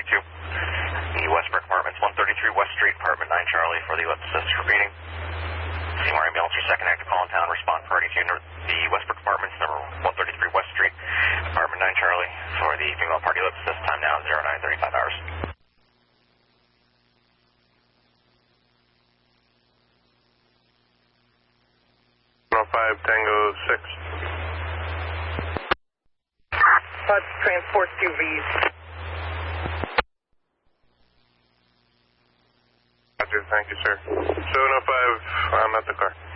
The Westbrook Apartments, 133 West Street, apartment 9 Charlie for the ellipsis repeating. Seymour ambulance, your second active call in town, respond priority to the Westbrook Apartments, number 133 West Street, apartment 9 Charlie for the female party ellipsis, time now 09:35 hours. 105 Tango 6. Transport QVs. Roger, thank you, sir. 705, I'm at the car.